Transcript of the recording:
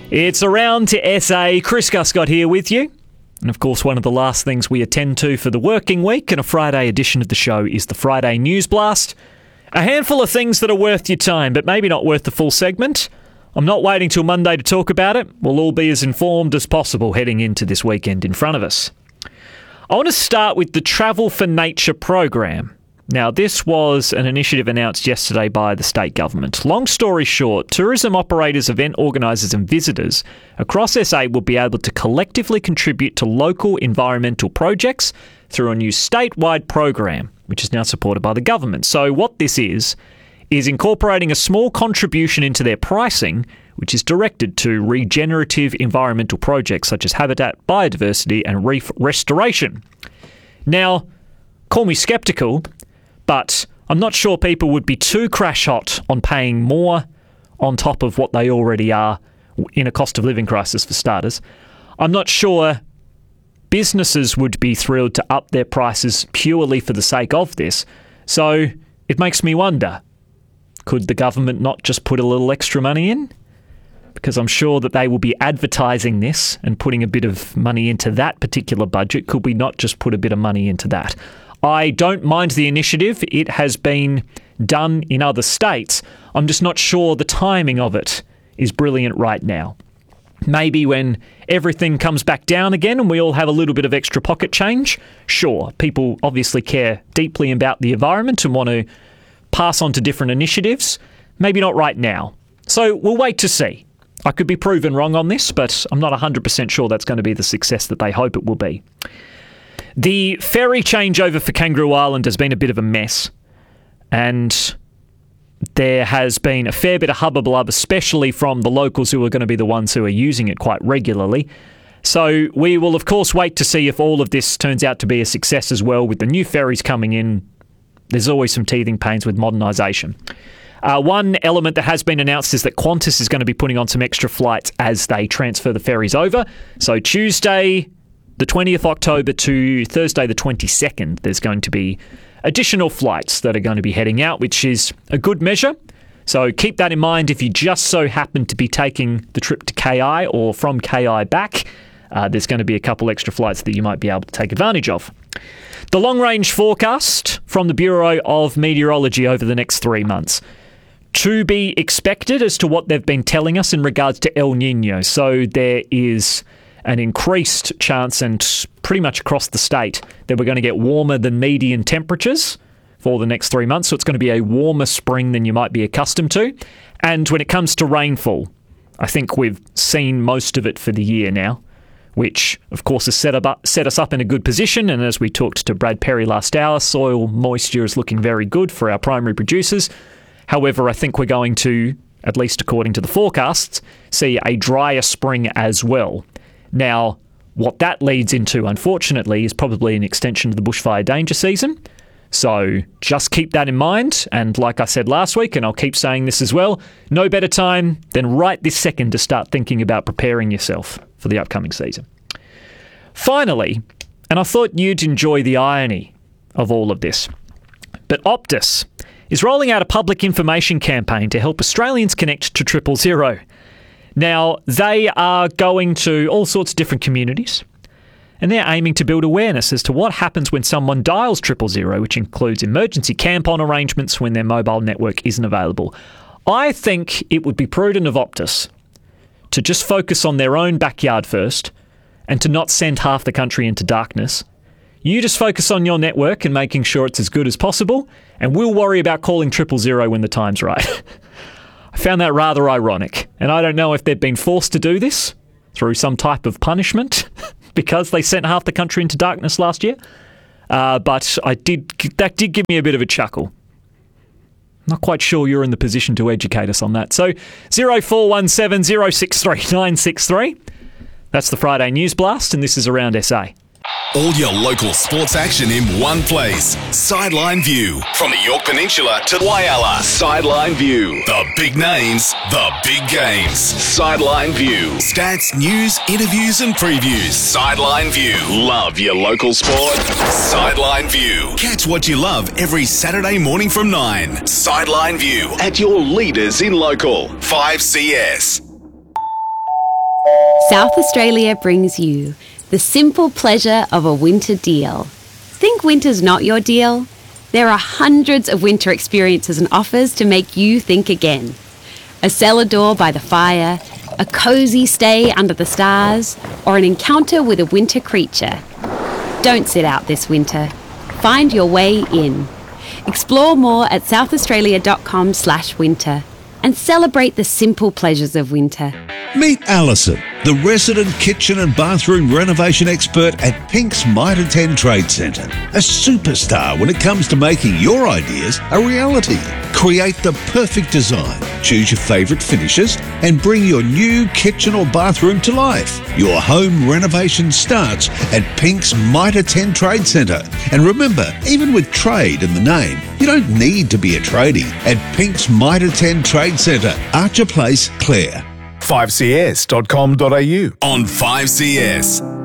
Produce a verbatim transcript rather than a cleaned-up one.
It's Around to S A. Chris Guscott here with you. And of course, one of the last things we attend to for the working week and a Friday edition of the show is the Friday News Blast. A handful of things that are worth your time, but maybe not worth the full segment. I'm not waiting till Monday to talk about it. We'll all be as informed as possible heading into this weekend in front of us. I want to start with the Travel for Nature program. Now, this was an initiative announced yesterday by the state government. Long story short, tourism operators, event organisers and visitors across S A will be able to collectively contribute to local environmental projects through a new statewide program, which is now supported by the government. So what this is, is incorporating a small contribution into their pricing, which is directed to regenerative environmental projects such as habitat, biodiversity and reef restoration. Now, call me sceptical, but I'm not sure people would be too crash hot on paying more on top of what they already are in a cost of living crisis for starters. I'm not sure businesses would be thrilled to up their prices purely for the sake of this. So it makes me wonder, could the government not just put a little extra money in? Because I'm sure that they will be advertising this and putting a bit of money into that particular budget. Could we not just put a bit of money into that? I don't mind the initiative. It has been done in other states. I'm just not sure the timing of it is brilliant right now. Maybe when everything comes back down again and we all have a little bit of extra pocket change, sure, people obviously care deeply about the environment and want to pass on to different initiatives. Maybe not right now. So we'll wait to see. I could be proven wrong on this, but I'm not one hundred percent sure that's going to be the success that they hope it will be. The ferry changeover for Kangaroo Island has been a bit of a mess, and there has been a fair bit of hubba-blub, especially from the locals who are going to be the ones who are using it quite regularly. So we will, of course, wait to see if all of this turns out to be a success as well. With the new ferries coming in, there's always some teething pains with modernisation. Uh, one element that has been announced is that Qantas is going to be putting on some extra flights as they transfer the ferries over. So Tuesday, the twentieth of October to Thursday the twenty-second, there's going to be additional flights that are going to be heading out, which is a good measure. So keep that in mind if you just so happen to be taking the trip to K I or from K I back. Uh, there's going to be a couple extra flights that you might be able to take advantage of. The long-range forecast from the Bureau of Meteorology over the next three months. To be expected as to what they've been telling us in regards to El Nino. So there is an increased chance, and pretty much across the state, that we're going to get warmer than median temperatures for the next three months. So it's going to be a warmer spring than you might be accustomed to. And when it comes to rainfall, I think we've seen most of it for the year now, which of course has set, up, set us up in a good position. And as we talked to Brad Perry last hour, soil moisture is looking very good for our primary producers. However, I think we're going to, at least according to the forecasts, see a drier spring as well. Now, what that leads into, unfortunately, is probably an extension of the bushfire danger season. So just keep that in mind. And like I said last week, and I'll keep saying this as well, no better time than right this second to start thinking about preparing yourself for the upcoming season. Finally, and I thought you'd enjoy the irony of all of this, but Optus is rolling out a public information campaign to help Australians connect to Triple Zero. Now, they are going to all sorts of different communities, and they're aiming to build awareness as to what happens when someone dials Triple Zero, which includes emergency camp-on arrangements when their mobile network isn't available. I think it would be prudent of Optus to just focus on their own backyard first and to not send half the country into darkness. You just focus on your network and making sure it's as good as possible, and we'll worry about calling Triple Zero when the time's right. I found that rather ironic, and I don't know if they've been forced to do this through some type of punishment because they sent half the country into darkness last year. Uh, but I did that did give me a bit of a chuckle. Not quite sure you're in the position to educate us on that. So zero four one seven zero six three nine six three. That's the Friday News Blast, and this is Around S A. All your local sports action in one place. Sideline View. From the Yorke Peninsula to Whyalla. Sideline View. The big names, the big games. Sideline View. Stats, news, interviews and previews. Sideline View. Love your local sport? Sideline View. Catch what you love every Saturday morning from nine. Sideline View at your leaders in local. five C S. South Australia brings you the simple pleasure of a winter deal. Think winter's not your deal? There are hundreds of winter experiences and offers to make you think again. A cellar door by the fire, a cosy stay under the stars, or an encounter with a winter creature. Don't sit out this winter. Find your way in. Explore more at southaustralia.com slash winter and celebrate the simple pleasures of winter. Meet Alison, the resident kitchen and bathroom renovation expert at Pink's Mitre ten Trade Centre. A superstar when it comes to making your ideas a reality. Create the perfect design, choose your favourite finishes, and bring your new kitchen or bathroom to life. Your home renovation starts at Pink's Mitre ten Trade Centre. And remember, even with trade in the name, you don't need to be a tradie at Pink's Mitre ten Trade Centre, Archer Place, Clare. five c s dot com dot a u on five C S.